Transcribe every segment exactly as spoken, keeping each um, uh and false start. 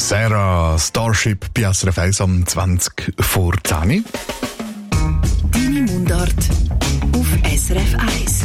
Sarah, Starship bei S R F eins am zwanzig vor zehn. Deine Mundart auf S R F eins.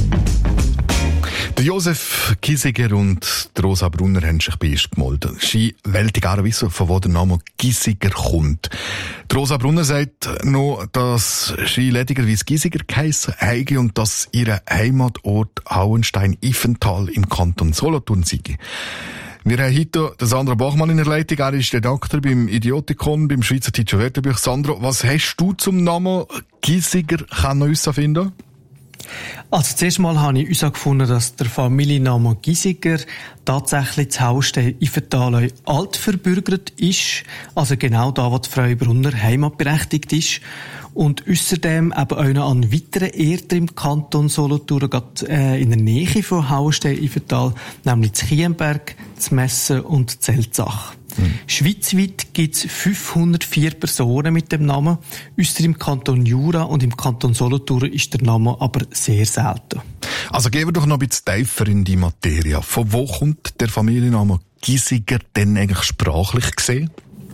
Der Josef Giesiger und die Rosa Brunner haben sich bei uns gemeldet. Sie wollen gerne wissen, von wo der Name Giesiger kommt. Die Rosa Brunner sagt noch, dass sie ledigerweise Giesiger geheissen habe und dass ihr Heimatort Hauenstein-Iffental im Kanton Solothurn sei. Wir haben heute den Sandro Bachmann in der Leitung. Er ist Redakteur beim Idiotikon, beim Schweizerdeutschen Wörterbuch. Sandro, was hast du zum Namen Giesiger herausfinden? Also zuerst mal habe ich herausgefunden, dass der Familienname Giesiger tatsächlich das Hauenstein Iffental altverbürgert ist. Also genau da, wo die Frau Brunner heimatberechtigt ist. Und ausserdem eben auch noch an weiteren Orten im Kanton Solothurn, gerade äh, in der Nähe von Hauenstein-Iffental, nämlich zu Chiemberg, zu Messen und zu Zelzach. Mhm. Schweizweit gibt es fünfhundertvier Personen mit dem Namen. Ausser im Kanton Jura und im Kanton Solothurn ist der Name aber sehr selten. Also gehen wir doch noch ein bisschen tiefer in die Materie. Von wo kommt der Familienname Giesiger denn eigentlich sprachlich gesehen?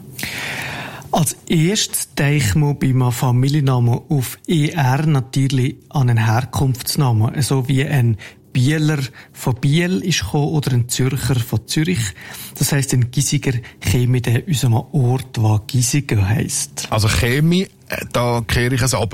Als erstes denken wir beim Familiennamen auf E R natürlich an einen Herkunftsnamen, so wie ein Bieler von Biel ist gekommen oder ein Zürcher von Zürich. Das heisst, ein Giesiger käme aus unserem Ort, der Giesiger heisst. Also käme, da kehre ich es aber.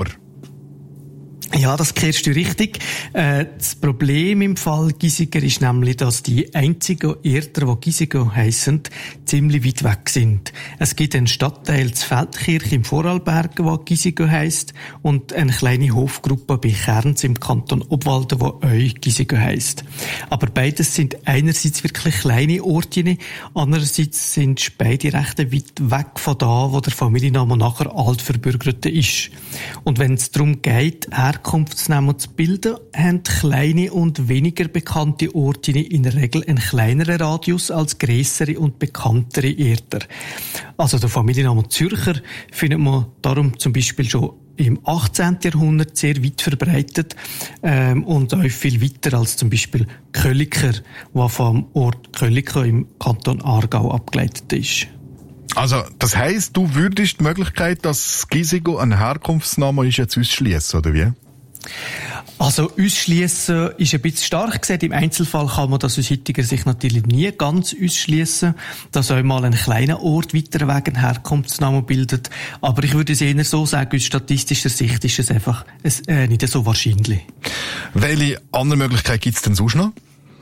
Ja, das kehrst du richtig. Äh, das Problem im Fall Giesiger ist nämlich, dass die einzigen Orte, die Giesiger heissen, ziemlich weit weg sind. Es gibt einen Stadtteil zu Feldkirch im Vorarlberg, der Giesiger heisst, und eine kleine Hofgruppe bei Kerns im Kanton Obwalden, die auch Giesiger heisst. Aber beides sind einerseits wirklich kleine Orte, andererseits sind beide recht weit weg von da, wo der Familienname nachher altverbürgerte ist. Und wenn es darum geht, Herkunftsnamen zu bilden, haben kleine und weniger bekannte Orte in der Regel einen kleineren Radius als grössere und bekanntere Orte. Also der Familienname Zürcher findet man darum zum Beispiel schon im achtzehnten Jahrhundert sehr weit verbreitet ähm, und auch viel weiter als zum Beispiel Kölliker, der vom Ort Kölliker im Kanton Aargau abgeleitet ist. Also, das heisst, du würdest die Möglichkeit, dass Giesiger ein Herkunftsname ist, jetzt ausschliessen, oder wie? Also, ausschliessen ist ein bisschen stark gesagt. Im Einzelfall kann man das aus heutiger Sicht natürlich nie ganz ausschliessen, dass auch mal ein kleiner Ort weiter weg einen Herkunftsnamen bildet. Aber ich würde es eher so sagen, aus statistischer Sicht ist es einfach äh, nicht so wahrscheinlich. Welche andere Möglichkeit gibt es denn sonst noch?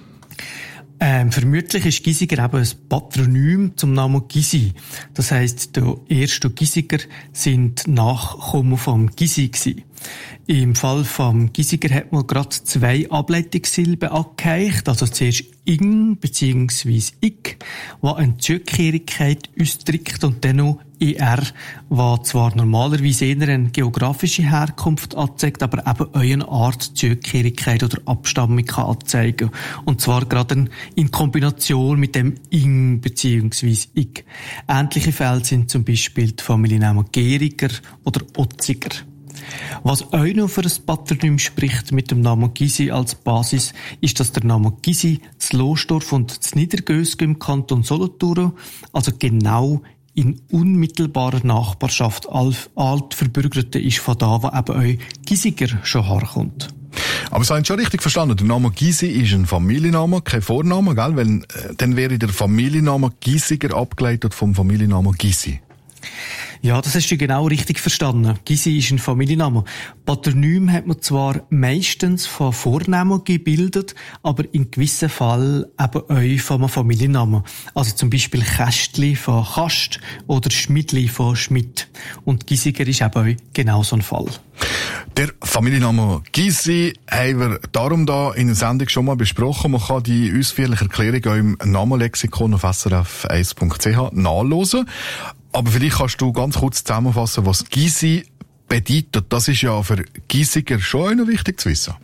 Ähm, vermutlich ist Giesiger eben ein Patronym zum Namen Gysi. Das heisst, der erste Giesiger sind Nachkommen vom Gysi gewesen. Im Fall vom Giesiger hat man gerade zwei Ableitungssilben angehängt, also zuerst ing bzw. ik, was eine Zugehörigkeit ausdrückt, und dann noch er, was zwar normalerweise eher eine geografische Herkunft anzeigt, aber eben auch eine Art Zugehörigkeit oder Abstammung kann anzeigen. Und zwar gerade in Kombination mit dem ing bzw. ik. Ähnliche Fälle sind zum Beispiel die Familiennamen Geriger oder Otziger. Was auch noch für ein Patronym spricht mit dem Namen Gysi als Basis, ist, dass der Name Gysi zu Lostorf und zu Niedergösgen im Kanton Solothurn, also genau in unmittelbarer Nachbarschaft altverbürgerte ist von da, wo eben auch Giesiger schon herkommt. Aber Sie haben schon richtig verstanden, der Name Gysi ist ein Familienname, kein Vorname, gell? Weil, äh, dann wäre der Familienname Giesiger abgeleitet vom Familiennamen Gysi. Ja, das hast du genau richtig verstanden. Gysi ist ein Familienname. Patronym hat man zwar meistens von Vornamen gebildet, aber in gewissen Fällen eben auch von einem Familiennamen. Also zum Beispiel Kästli von Kast oder Schmidli von Schmidt. Und Giesiger ist eben auch genau so ein Fall. Der Familienname Gysi haben wir darum da in der Sendung schon mal besprochen. Man kann die ausführliche Erklärung auch im Namenlexikon auf S R F eins Punkt C H nachlesen. Aber vielleicht kannst du ganz kurz zusammenfassen, was Gysi bedeutet. Das ist ja für Giesiger schon noch wichtig zu wissen.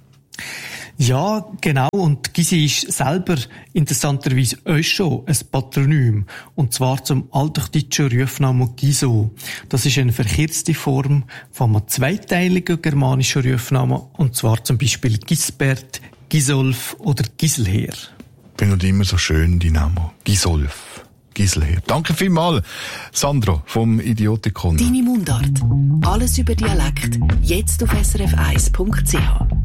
Ja, genau. Und Gysi ist selber interessanterweise auch schon ein Patronym. Und zwar zum althochdeutschen Rufnamen Giso. Das ist eine verkürzte Form von einem zweiteiligen germanischen Rufnamen. Und zwar zum Beispiel Gisbert, Gisolf oder Giselher. Ich finde immer so schön die Namen. Gisolf. Gisler. Danke vielmals, Sandro vom Idiotikon. Deine Mundart. Alles über Dialekt. Jetzt auf s r f eins punkt c h.